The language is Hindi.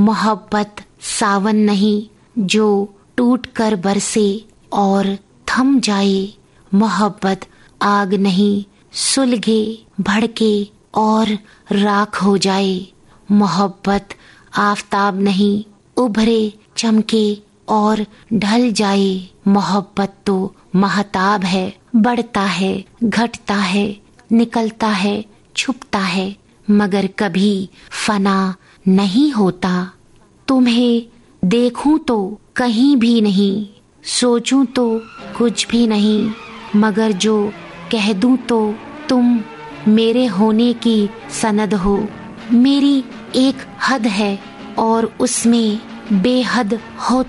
मोहब्बत सावन नहीं जो टूट कर बरसे और थम जाए। मोहब्बत आग नहीं सुलगे भड़के और राख हो जाए। मोहब्बत आफताब नहीं उभरे चमके और ढल जाए। मोहब्बत तो महताब है, बढ़ता है, घटता है, निकलता है, छुपता है, मगर कभी फना नहीं होता। तुम्हें देखूं तो कहीं भी नहीं, सोचूं तो कुछ भी नहीं, मगर जो कह दूं तो तुम मेरे होने की सनद हो। मेरी एक हद है और उसमें बेहद हो